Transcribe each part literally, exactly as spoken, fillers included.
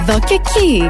Εδώ και εκεί.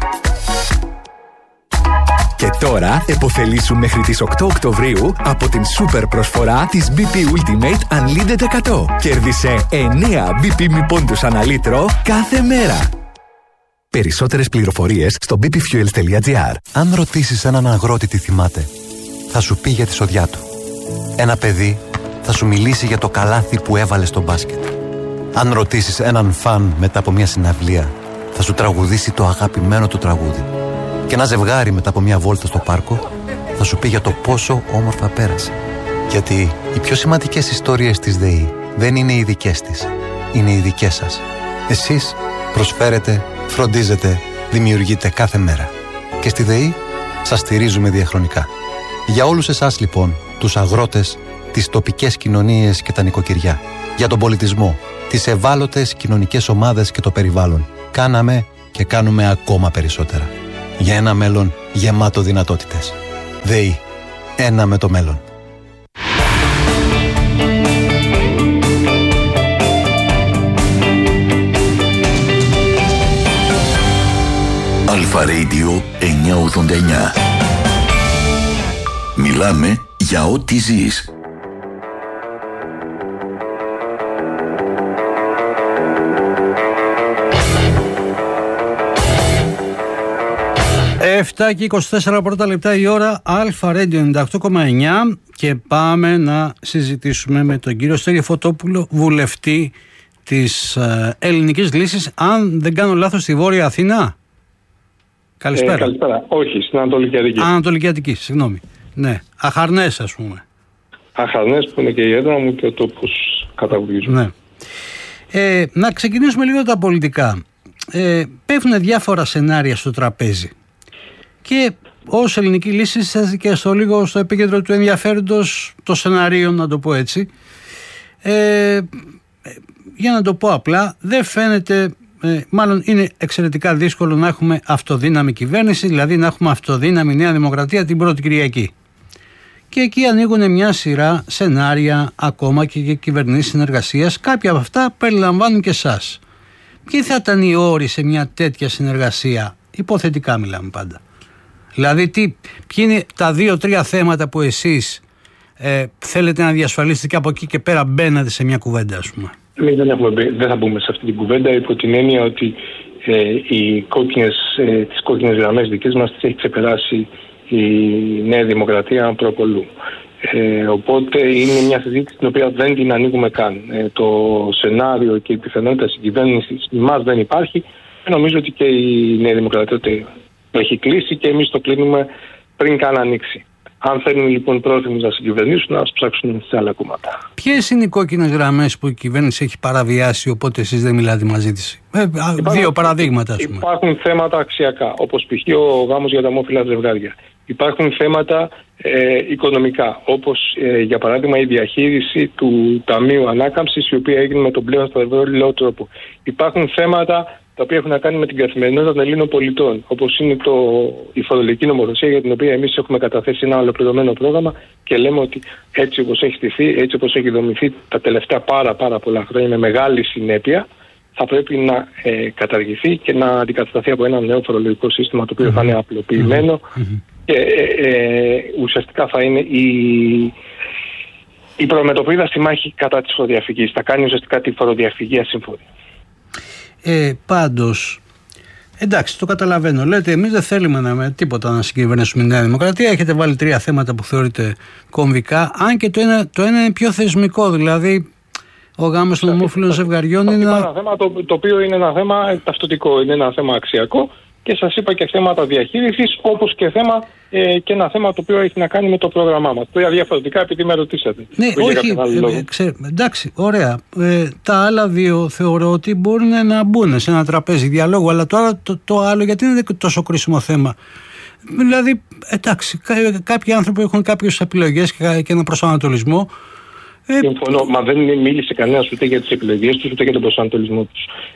Και τώρα επωφελήσου μέχρι τις οκτώ Οκτωβρίου από την σούπερ προσφορά της μπι πι Ultimate Unlimited εκατό. Κέρδισε εννέα μπι πι μη πόντους ανά λίτρο κάθε μέρα. Περισσότερες πληροφορίες στο μπι πι fuels τελεία τζι άρ. Αν ρωτήσεις έναν αγρότη τι θυμάται, θα σου πει για τη σοδιά του. Ένα παιδί θα σου μιλήσει για το καλάθι που έβαλε στο μπάσκετ. Αν ρωτήσεις έναν φαν μετά από μια συναυλία, θα σου τραγουδήσει το αγαπημένο του τραγούδι. Και ένα ζευγάρι μετά από μια βόλτα στο πάρκο θα σου πει για το πόσο όμορφα πέρασε. Γιατί οι πιο σημαντικές ιστορίες της ΔΕΗ δεν είναι οι δικές της, είναι οι δικές σας. Εσείς προσφέρετε, φροντίζετε, δημιουργείτε κάθε μέρα. Και στη ΔΕΗ σας στηρίζουμε διαχρονικά. Για όλους εσάς λοιπόν, τους αγρότες, τις τοπικές κοινωνίες και τα νοικοκυριά, για τον πολιτισμό, τις ευάλωτες κοινωνικές ομάδες και το περιβάλλον, κάναμε και κάνουμε ακόμα περισσότερα. Για ένα μέλλον γεμάτο δυνατότητες. ΔΕΗ. Ένα με το μέλλον. Αλφα Radio εννιακόσια ογδόντα εννιά. Μιλάμε για ό,τι ζεις. εφτά και είκοσι τέσσερα πρώτα λεπτά η ώρα, Αλφα Radio ενενήντα οκτώ κόμμα εννιά, και πάμε να συζητήσουμε με τον κύριο Στέλιο Φωτόπουλο, βουλευτή της ε, Ελληνικής Λύσης, αν δεν κάνω λάθος, στη Βόρεια Αθήνα. Καλησπέρα. Ε, καλησπέρα. Όχι, στην Ανατολική Αττική. Ανατολική Αττική, συγγνώμη. Ναι, Αχαρνές ας πούμε. Αχαρνές που είναι και η έδρα μου και ο τόπος καταγωγής. Ναι. Ε, να ξεκινήσουμε λίγο τα πολιτικά. Ε, πέφτουν διάφορα σενάρια στο τραπέζι και ως Ελληνική Λύση είστε και στο λίγο στο επίκεντρο του ενδιαφέροντος των σενάριων, να το πω έτσι. Ε, για να το πω απλά, δεν φαίνεται, ε, μάλλον είναι εξαιρετικά δύσκολο να έχουμε αυτοδύναμη κυβέρνηση, δηλαδή να έχουμε αυτοδύναμη Νέα Δημοκρατία την πρώτη Κυριακή. Και εκεί ανοίγουν μια σειρά σενάρια, ακόμα και για κυβερνήσεις συνεργασίας. Κάποια από αυτά περιλαμβάνουν και εσάς. Ποιοι θα ήταν οι όροι σε μια τέτοια συνεργασία, υποθετικά μιλάμε πάντα? Δηλαδή, τι, ποιοι είναι τα δύο-τρία θέματα που εσείς ε, θέλετε να διασφαλίσετε και από εκεί και πέρα μπαίνατε σε μια κουβέντα, ας πούμε? Εμείς δεν, έχουμε, δεν θα μπούμε σε αυτή την κουβέντα υπό την έννοια ότι ε, οι κόκκινες, ε, τις κόκκινες γραμμές δικές μας τις έχει ξεπεράσει η Νέα Δημοκρατία προπολού. Ε, οπότε είναι μια συζήτηση την οποία δεν την ανοίγουμε καν. Ε, το σενάριο και η πιθανότητα συγκυβέρνησης μας δεν υπάρχει. Ε, νομίζω ότι και η Νέα Δημοκρατία το έχει κλείσει και εμείς το κλείνουμε πριν καν ανοίξει. Αν θέλουν λοιπόν πρόθυμοι να συγκυβερνήσουν, να ψάξουν σε άλλα κόμματα. Ποιες είναι οι κόκκινες γραμμές που η κυβέρνηση έχει παραβιάσει, οπότε εσείς δεν μιλάτε μαζί της? Ε, υπάρχουν, δύο παραδείγματα, ας πούμε. Υπάρχουν θέματα αξιακά, όπως π.χ. ο γάμος για τα ομόφυλα ζευγάρια. Υπάρχουν θέματα ε, οικονομικά, όπως ε, για παράδειγμα η διαχείριση του Ταμείου Ανάκαμψης, η οποία έγινε με τον πλέον σταθερό τρόπο. Υπάρχουν θέματα τα οποία έχουν να κάνουν με την καθημερινότητα των Ελλήνων πολιτών, όπως είναι το, η φορολογική νομοθεσία, για την οποία εμείς έχουμε καταθέσει ένα ολοκληρωμένο πρόγραμμα και λέμε ότι έτσι όπως έχει στηθεί, έτσι όπως έχει δομηθεί τα τελευταία πάρα, πάρα πολλά χρόνια με μεγάλη συνέπεια, θα πρέπει να ε, καταργηθεί και να αντικατασταθεί από ένα νέο φορολογικό σύστημα, το οποίο mm-hmm. θα είναι απλοποιημένο mm-hmm. και ε, ε, ουσιαστικά θα είναι η, η προμετωπίδα στη μάχη κατά της φοροδιαφυγής. Θα κάνει ουσιαστικά τη φοροδιαφυγή ασύμφωνη. Ε, πάντως, εντάξει, το καταλαβαίνω. Λέτε, εμείς δεν θέλουμε να, με τίποτα να συγκυβερνήσουμε τη Νέα Δημοκρατία. Έχετε βάλει τρία θέματα που θεωρείτε κομβικά, αν και το ένα, το ένα είναι πιο θεσμικό, δηλαδή ο γάμος των ομόφυλων ζευγαριών είναι ένα θέμα το, το οποίο είναι ένα θέμα ταυτοτικό, είναι ένα θέμα αξιακό και σας είπα και θέματα διαχείρισης, όπως και, θέμα, ε, και ένα θέμα το οποίο έχει να κάνει με το πρόγραμμά μας. Τρία διαφορετικά, επειδή με ρωτήσατε. Ναι, όχι, ε, ξέ, εντάξει, ωραία. Ε, τα άλλα δύο θεωρώ ότι μπορούν να μπουν σε ένα τραπέζι διαλόγου, αλλά τώρα το, το άλλο γιατί είναι τόσο κρίσιμο θέμα? Δηλαδή, εντάξει, κά, κάποιοι άνθρωποι έχουν κάποιες επιλογές και, και ένα προσανατολισμό. Ε, Συμφωνώ, μα δεν μίλησε κανένας ούτε για τις επιλογές τους ούτε για τον προσανατολισμό τους.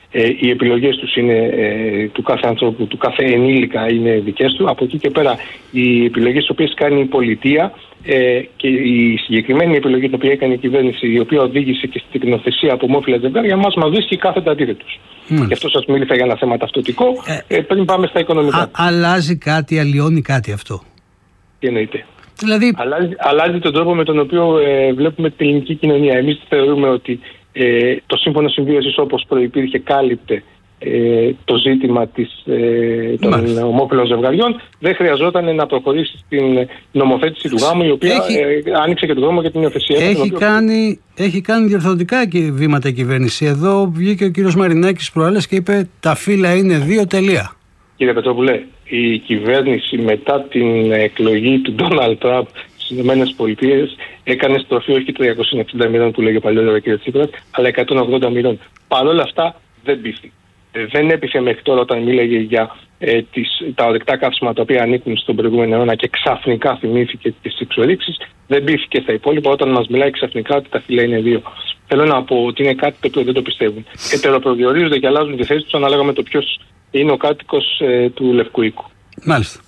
Ε, οι επιλογές τους είναι ε, του κάθε ανθρώπου, του κάθε ενήλικα είναι δικές του. Από εκεί και πέρα οι επιλογές τις οποίες κάνει η πολιτεία ε, και η συγκεκριμένη επιλογή την οποία έκανε η κυβέρνηση, η οποία οδήγησε και στην τεκνοθεσία από ομόφυλα ζευγάρια, μας μας βρίσκει κάθετα αντίθετους. Mm. Γι' αυτό σας μίλησα για ένα θέμα ταυτοτικό ε, ε, πριν πάμε στα οικονομικά. Α, αλλάζει κάτι, αλλοιώνει κάτι αυτό? Τι εννοείται? Δηλαδή... Αλλάζει, αλλάζει τον τρόπο με τον οποίο ε, βλέπουμε την ελληνική κοινωνία. Εμείς θεωρούμε ότι ε, το σύμφωνο συμβίωσης όπως προϋπήρχε κάλυπτε ε, το ζήτημα της, ε, των ομόφυλων ζευγαριών. Δεν χρειαζόταν να προχωρήσει στην νομοθέτηση του γάμου, η οποία έχει, ε, άνοιξε και τον δρόμο για την υιοθεσία. Έχει, οποίο... κάνει, έχει κάνει διορθωτικά και βήματα η κυβέρνηση. Εδώ βγήκε ο κύριος Μαρινάκης προάλλες και είπε τα φύλλα είναι δύο, τελεία. Κύριε Πετρόπουλε, η κυβέρνηση μετά την εκλογή του Ντόναλντ Τραμπ στις ΗΠΑ έκανε στροφή όχι τριακόσια εξήντα μοιρών που λέγε παλιότερα ο κ. Τσίπρας, αλλά εκατόν ογδόντα μοιρών. Παρ' όλα αυτά δεν πείθη. Δεν έπειθε μέχρι τώρα όταν μίλαγε για ε, τις, τα ορεικτά καύσιμα τα οποία ανήκουν στον προηγούμενο αιώνα και ξαφνικά θυμήθηκε τις εξορίξεις. Δεν πείθηκε στα υπόλοιπα όταν μας μιλάει ξαφνικά ότι τα φύλλα είναι δύο. Θέλω να πω ότι είναι κάτι το οποίο δεν το πιστεύουν. Ετεροπροδιορίζονται και αλλάζουν τη θέση τους ανάλογα με το ποιος είναι ο κάτοικος ε, του Λευκού Οίκου. Μάλιστα.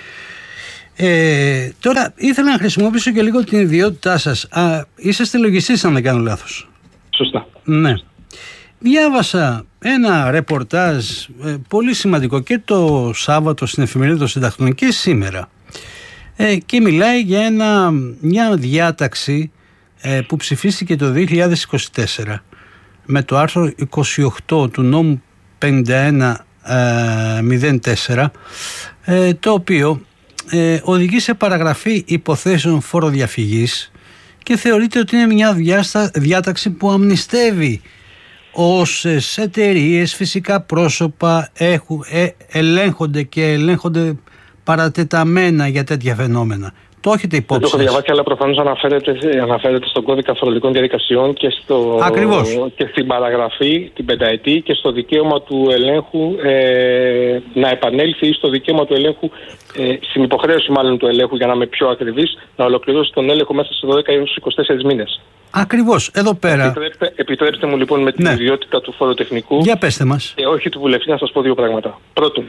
Ε, τώρα ήθελα να χρησιμοποιήσω και λίγο την ιδιότητά σας. Α, είσαστε λογιστής αν δεν κάνω λάθος? Σωστά. Ναι. Διάβασα ένα ρεπορτάζ ε, πολύ σημαντικό και το Σάββατο στην εφημερίδα των Συντακτών και σήμερα ε, και μιλάει για ένα, μια διάταξη ε, που ψηφίστηκε το δύο χιλιάδες είκοσι τέσσερα με το άρθρο είκοσι οκτώ του νόμου πενήντα ένα μηδέν τέσσερα ε, το οποίο ε, οδηγεί σε παραγραφή υποθέσεων φοροδιαφυγής και θεωρείται ότι είναι μια διάστα, διάταξη που αμνηστεύει όσες εταιρείες, φυσικά πρόσωπα έχουν, ε, ελέγχονται και ελέγχονται παρατεταμένα για τέτοια φαινόμενα. Το έχετε υπόψη? Δεν το έχω διαβάσει, αλλά προφανώς αναφέρεται, αναφέρεται στον κώδικα φορολογικών διαδικασιών και, στο, και στην παραγραφή, την πενταετή, και στο δικαίωμα του ελέγχου ε, να επανέλθει, ή στο δικαίωμα του ελέγχου, ε, στην υποχρέωση μάλλον του ελέγχου, για να είμαι πιο ακριβής, να ολοκληρώσει τον έλεγχο μέσα σε δώδεκα έως είκοσι τέσσερις μήνες. Ακριβώς, εδώ πέρα. Επιτρέψτε, επιτρέψτε μου λοιπόν με την ναι. ιδιότητα του φοροτεχνικού για πέστε μας. και όχι του βουλευτή να σας πω δύο πράγματα. Πρώτον,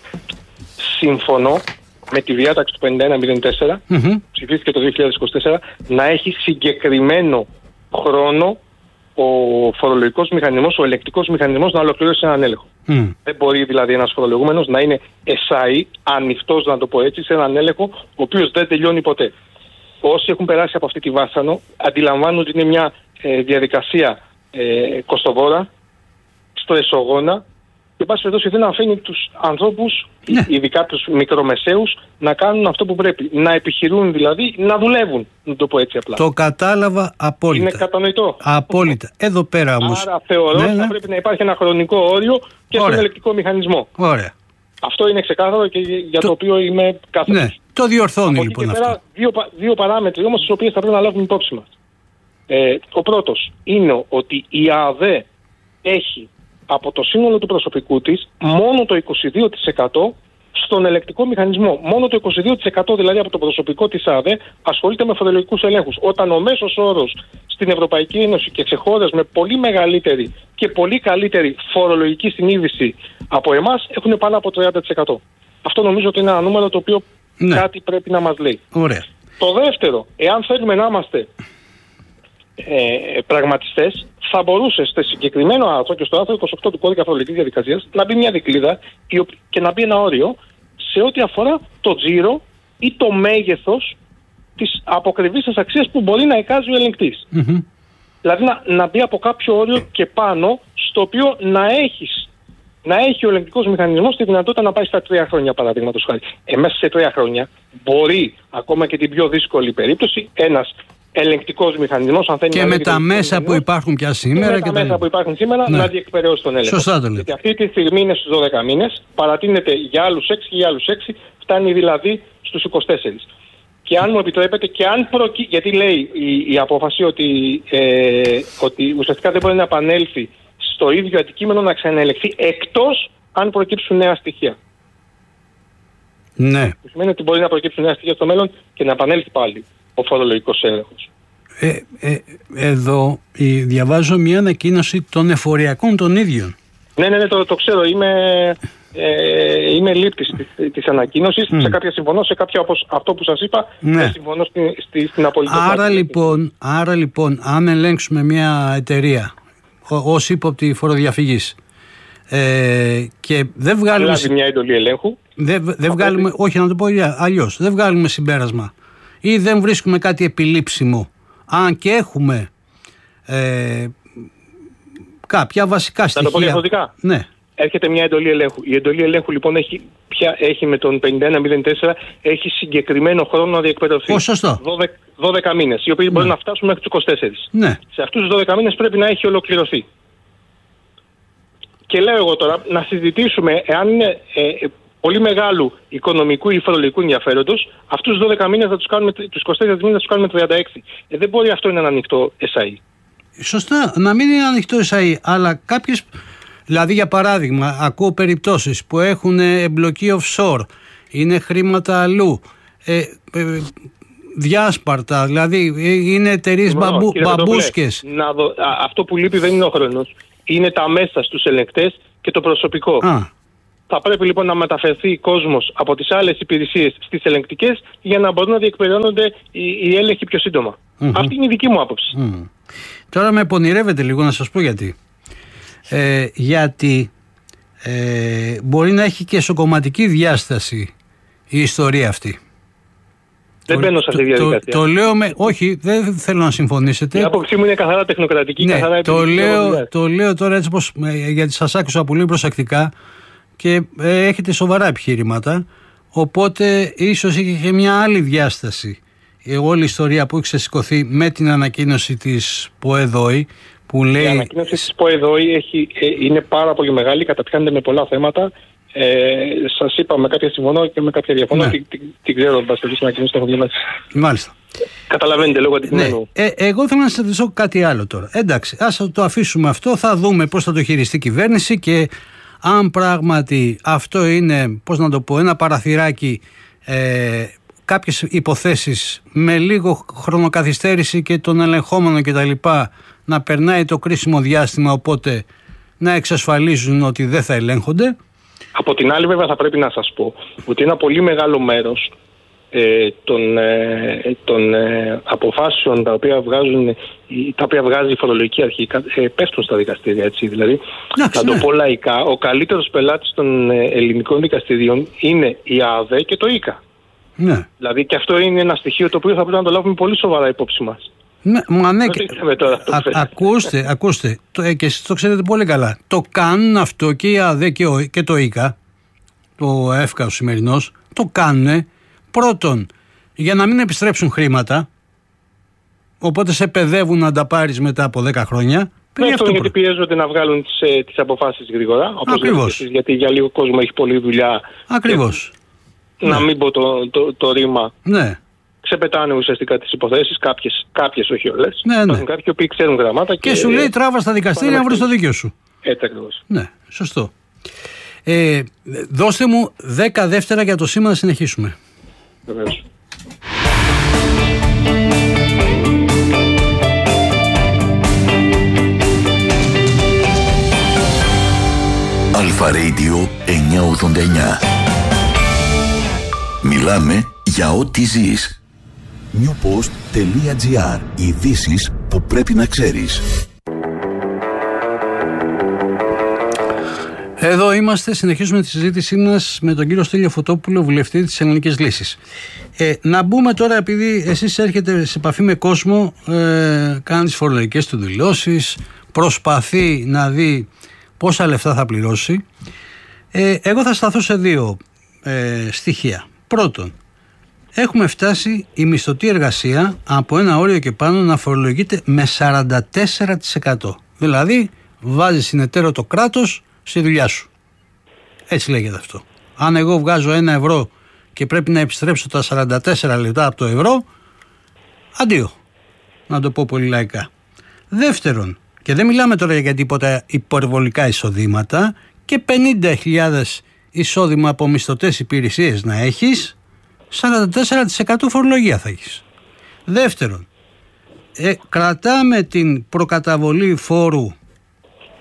συμφωνώ με τη διάταξη του πενήντα ένα μηδέν τέσσερα, mm-hmm. ψηφίστηκε το δύο χιλιάδες είκοσι τέσσερα, να έχει συγκεκριμένο χρόνο ο φορολογικός μηχανισμός, ο ελεκτικός μηχανισμός να ολοκληρώσει έναν έλεγχο. Mm. Δεν μπορεί δηλαδή ένας φορολογούμενος να είναι εσάι, ανοιχτός να το πω έτσι, σε έναν έλεγχο ο οποίος δεν τελειώνει ποτέ. Όσοι έχουν περάσει από αυτή τη βάσανο αντιλαμβάνουν ότι είναι μια ε, διαδικασία ε, κοστοβόρα, στρεσογόνα, και πάση περιπτώσει δεν αφήνει τους ανθρώπους, ναι. ειδικά τους μικρομεσαίους, να κάνουν αυτό που πρέπει. Να επιχειρούν δηλαδή, να δουλεύουν, να το πω έτσι απλά. Το κατάλαβα απόλυτα. Είναι κατανοητό. Απόλυτα. Εδώ πέρα όμως. Άρα θεωρώ ότι ναι, ναι. θα πρέπει να υπάρχει ένα χρονικό όριο και Ωραία. στον ελεκτικό μηχανισμό. Ωραία. Αυτό είναι ξεκάθαρο και για το, το οποίο είμαι κάθετος. Ναι, το διορθώνει από λοιπόν αυτό. Πέρα, δύο, δύο παράμετροι όμως, τις οποίες θα πρέπει να λάβουμε υπόψη μας. Ε, ο πρώτος είναι ότι η ΑΔΕ έχει από το σύνολο του προσωπικού της μόνο το είκοσι δύο τοις εκατό στον ελεκτικό μηχανισμό. Μόνο το είκοσι δύο τοις εκατό δηλαδή από το προσωπικό της ΑΔΕ ασχολείται με φορολογικούς ελέγχους. Όταν ο μέσος όρος στην Ευρωπαϊκή Ένωση και σε χώρες με πολύ μεγαλύτερη και πολύ καλύτερη φορολογική συνείδηση από εμάς έχουν πάνω από τριάντα τοις εκατό. Αυτό νομίζω ότι είναι ένα νούμερο το οποίο ναι. κάτι πρέπει να μας λέει. Ωραία. Το δεύτερο, εάν θέλουμε να είμαστε ε, πραγματιστές, θα μπορούσε στο συγκεκριμένο άρθρο και στο άρθρο είκοσι οκτώ του κώδικα φορολογικής διαδικασίας να μπει μια δικλίδα και να μπει ένα όριο σε ό,τι αφορά το τζίρο ή το μέγεθος της αποκριβής της αξίας που μπορεί να εικάζει ο ελεγκτής. Mm-hmm. Δηλαδή να, να μπει από κάποιο όριο και πάνω, στο οποίο να, έχεις, να έχει ο ελεγκτικός μηχανισμός τη δυνατότητα να πάει στα τρία χρόνια, παραδείγματος χάρη. Ε, μέσα σε τρία χρόνια μπορεί, ακόμα και την πιο δύσκολη περίπτωση, ένας ελεγκτικός μηχανισμός, αν θέλει, και με τα μέσα που υπάρχουν πια σήμερα, και με τα μέσα που υπάρχουν σήμερα, ναι. να διεκπαιρεώσει τον έλεγχο. Σωστά το λέτε. Γιατί αυτή τη στιγμή είναι στους δώδεκα μήνες, παρατείνεται για άλλους έξι και για άλλους έξι, φτάνει δηλαδή στους είκοσι τέσσερα. Και αν μου επιτρέπετε, και αν προκύ... γιατί λέει η, η απόφαση ότι, ε, ότι ουσιαστικά δεν μπορεί να επανέλθει στο ίδιο αντικείμενο να ξαναελεγχθεί, εκτός αν προκύψουν νέα στοιχεία. Ναι. Σημαίνει ότι μπορεί να προκύψουν νέα στοιχεία στο μέλλον και να επανέλθει πάλι ο φορολογικός έλεγχος. Ε, ε, εδώ ε, διαβάζω μια ανακοίνωση των εφοριακών των ίδιων. Ναι, ναι, ναι, το, το ξέρω. Είμαι, ε, είμαι λήπτης της, της ανακοίνωσης. Mm. Σε κάποια συμφωνώ, σε κάποια όπως αυτό που σας είπα, ναι. δεν συμφωνώ στη, στη, στην απολύτως. Άρα λοιπόν, άρα λοιπόν, αν ελέγξουμε μια εταιρεία ως ύποπτη φοροδιαφυγής ε, και δεν βγάλουμε... Αν λάβει μια εντολή ελέγχου... Δεν, δεν βγάλουμε, πρέπει... όχι να το πω αλλιώς, δεν βγάλουμε συμπέρασμα ή δεν βρίσκουμε κάτι επιλήψιμο, αν και έχουμε ε, κάποια βασικά στοιχεία. Θα το πω διαφορετικά. Ναι. Έρχεται μια εντολή ελέγχου. Η εντολή ελέγχου λοιπόν έχει, πια, έχει με τον πενήντα ένα μηδέν τέσσερα έχει συγκεκριμένο χρόνο να διεκπαιρεωθεί. Ποσοστό. δώδεκα μήνες, οι οποίοι ναι. μπορεί να φτάσουν μέχρι τους είκοσι τέσσερις. Ναι. Σε αυτούς τους δώδεκα μήνες πρέπει να έχει ολοκληρωθεί. Και λέω εγώ τώρα να συζητήσουμε εάν είναι ε, πολύ μεγάλου οικονομικού ή φορολογικού ενδιαφέροντος, αυτούς τους δώδεκα μήνες θα τους κάνουμε, τους είκοσι τέσσερις μήνες θα τους κάνουμε τριάντα έξι. Ε, δεν μπορεί αυτό είναι ένα ανοιχτό ες έι. Σωστά, να μην είναι ανοιχτό ες έι, αλλά κάποιες, δηλαδή για παράδειγμα, ακούω περιπτώσεις που έχουν εμπλοκή offshore, είναι χρήματα αλλού, ε, ε, διάσπαρτα, δηλαδή είναι εταιρείες μπαμπού, μπαμπούσκες. Να δω, α, αυτό που λείπει δεν είναι ο χρόνος, είναι τα μέσα στους ελεγκτές και το προσωπικό. Α. Θα πρέπει λοιπόν να μεταφερθεί κόσμος από τις άλλες υπηρεσίες στις ελεγκτικές για να μπορούν να διεκπεραιώνονται οι, οι έλεγχοι πιο σύντομα. Mm-hmm. Αυτή είναι η δική μου άποψη. Mm. Τώρα με πονηρεύετε λίγο να σας πω γιατί. Ε, γιατί ε, μπορεί να έχει και εσωκομματική διάσταση η ιστορία αυτή. Δεν μπαίνω σε αυτή τη διαδικασία. Το, το λέω με... Όχι, δεν θέλω να συμφωνήσετε. Η άποψή μου είναι καθαρά τεχνοκρατική. Ναι, καθαρά το, λέω, το λέω τώρα έτσι πως, γιατί σας άκουσα πολύ προσεκτικά και ε, έχετε σοβαρά επιχειρήματα, οπότε ίσως είχε και μια άλλη διάσταση η όλη η ιστορία που έχει ξεσηκωθεί με την ανακοίνωση της ΠΟΕΔΟΗ που λέει... Η ανακοίνωση της ΠΟΕΔΟΗ έχει, ε, είναι πάρα πολύ μεγάλη, καταπιάνεται με πολλά θέματα. Ε, σας είπα με κάποια συμφωνώ και με κάποια διαφωνώ. Ναι. Την, την, την ξέρω, μπαστελής ανακοίνωση, την έχω διαβάσει. Μάλιστα. Καταλαβαίνετε λόγω αντικειμένου. Ναι. Ε, εγώ θέλω να σας ρωτήσω κάτι άλλο τώρα. Εντάξει, ας το αφήσουμε αυτό, θα δούμε πώς θα το χειριστεί η κυβέρνηση και αν πράγματι αυτό είναι, πώς να το πω, ένα παραθυράκι, ε, κάποιες υποθέσεις με λίγο χρονοκαθυστέρηση και τον ελεγχόμενο κτλ. Να περνάει το κρίσιμο διάστημα, οπότε να εξασφαλίζουν ότι δεν θα ελέγχονται. Από την άλλη βέβαια θα πρέπει να σας πω ότι ένα πολύ μεγάλο μέρος ε, των, ε, των ε, αποφάσεων τα οποία, βγάζουν, τα οποία βγάζει η φορολογική αρχή ε, πέφτουν στα δικαστήρια, έτσι δηλαδή. Να το πω λαϊκά, ο καλύτερος πελάτης των ε, ελληνικών δικαστηρίων είναι η ΑΔΕ και το ΙΚΑ. Ναι. Δηλαδή και αυτό είναι ένα στοιχείο το οποίο θα πρέπει να το λάβουμε πολύ σοβαρά υπόψη μας. Ναι, μα ναι, και... τώρα, α, ακούστε, ακούστε το, ε, και εσείς το ξέρετε πολύ καλά. Το κάνουν αυτό και η ΑΔΕ και, ο, και το ΙΚΑ, το ΕΦΚΑ ο σημερινός, το κάνουν πρώτον για να μην επιστρέψουν χρήματα, οπότε σε παιδεύουν να τα πάρεις μετά από δέκα χρόνια. Ναι, αυτό γιατί προ... πιέζονται να βγάλουν τις, ε, τις αποφάσεις γρήγορα, όπως λέτε εσείς, γιατί για λίγο κόσμο έχει πολλή δουλειά. Ακριβώς. Και, ναι. Να μην πω το, το, το ρήμα. Ναι. Ξεπετάνε ουσιαστικά τις υποθέσεις, κάποιες, κάποιες όχι όλες. Ναι, ναι. Υπάρχουν κάποιοι που ξέρουν γραμμάτα. Και, και σου λέει τράβα στα δικαστήρια να βρεις το δίκιο σου. Έτσι ακριβώς. Ναι, σωστό. Ε, δώστε μου δέκα δεύτερα για το σήμα να συνεχίσουμε. Βεβαίως. Αλφα Radio εννιακόσια ογδόντα εννιά. Μιλάμε για ό,τι ζεις. newpost.gr. Ειδήσεις που πρέπει να ξέρεις. Εδώ είμαστε, συνεχίζουμε τη συζήτησή μας με τον κύριο Στέλιο Φωτόπουλο, βουλευτή της Ελληνικής Λύσης. Ε, να μπούμε τώρα, επειδή εσείς έρχεται σε επαφή με κόσμο, ε, κάνει τις φορολογικές του δηλώσεις, προσπαθεί να δει πόσα λεφτά θα πληρώσει. Ε, εγώ θα σταθώ σε δύο ε, στοιχεία. Πρώτον, έχουμε φτάσει η μισθωτή εργασία από ένα όριο και πάνω να φορολογείται με σαράντα τέσσερα τοις εκατό. Δηλαδή, βάζει συνεταίρο το κράτος στη δουλειά σου. Έτσι λέγεται αυτό. Αν εγώ βγάζω ένα ευρώ και πρέπει να επιστρέψω τα σαράντα τέσσερα λεπτά από το ευρώ, αντίο. Να το πω πολύ λαϊκά. Δεύτερον, και δεν μιλάμε τώρα για τίποτα υπερβολικά εισοδήματα, και πενήντα χιλιάδες εισόδημα από μισθωτές υπηρεσίες να έχεις, σαράντα τέσσερα τοις εκατό φορολογία θα έχεις. Δεύτερον, ε, κρατάμε την προκαταβολή φόρου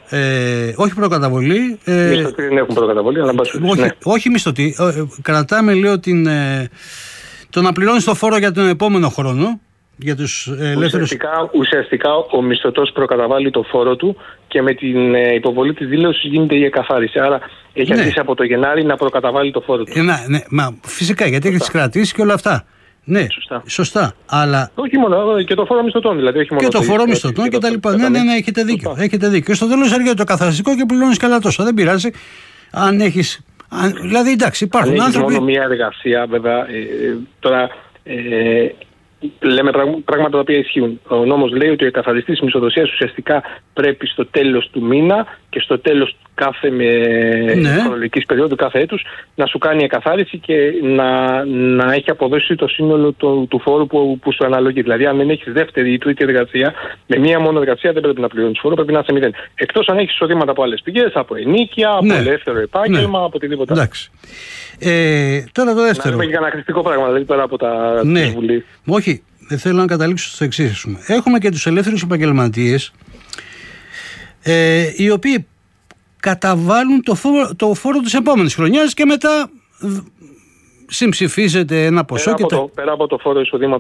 Ε, όχι προκαταβολή. Ε, μισθωτοί δεν έχουν προκαταβολή, αλλά μπας, όχι, ναι. όχι μισθωτή. Ε, κρατάμε, λέω, την, ε, το να πληρώνεις το φόρο για τον επόμενο χρόνο. Για τους ελεύθερους... ουσιαστικά, ουσιαστικά ο μισθωτός προκαταβάλει το φόρο του και με την ε, υποβολή της δήλωσης γίνεται η εκαθάριση. Άρα έχει ναι. αρχίσει από το Γενάρη να προκαταβάλει το φόρο του. Ε, ναι, ναι, μα φυσικά, γιατί έχει τις κρατήσεις και όλα αυτά. Ναι, σωστά. σωστά. Αλλά... Όχι μόνο, και το φόρο μισθωτών δηλαδή. Όχι μόνο και το φόρο μισθωτών και τα λοιπά. Ναι, ναι, ναι, έχετε δίκιο. Έχετε δίκιο. Και στο τέλος έρχεται το καθαριστικό και πληρώνεις καλά τόσο. Δεν πειράζει. Αν έχεις. Αν, δηλαδή, εντάξει, υπάρχουν αν άνθρωποι. Μόνο μία εργασία, βέβαια. Ε, τώρα. Ε, Λέμε πράγματα τα οποία ισχύουν. Ο νόμος λέει ότι ο εκαθαριστής μισθοδοσίας ουσιαστικά πρέπει στο τέλος του μήνα και στο τέλος κάθε με ναι. χρονικής περίοδου, κάθε έτους, να σου κάνει εκαθάριση και να, να έχει αποδώσει το σύνολο του, του φόρου που, που σου αναλογεί. Δηλαδή, αν δεν έχεις δεύτερη ή τρίτη εργασία, με μία μόνο εργασία δεν πρέπει να πληρώνεις φόρο, πρέπει να είσαι μηδέν. Εκτός αν έχεις εισοδήματα από άλλες πηγές, από ενίκεια, από ναι. ελεύθερο επάγγελμα, ναι. από οτιδήποτε. Εντάξει. Ε, τώρα το δεύτερο. Να δούμε για ένα χρηστικό πράγμα, δηλαδή πέρα από τα ναι. Βουλή. Όχι, θέλω να καταλήξω στο εξής. Έχουμε και τους ελεύθερους επαγγελματίες, ε, οι οποίοι καταβάλουν το φόρο, το φόρο της επόμενης χρονιάς και μετά συμψηφίζεται ένα ποσό. Πέρα, και από, τα... το, πέρα από το φόρο εισοδήματος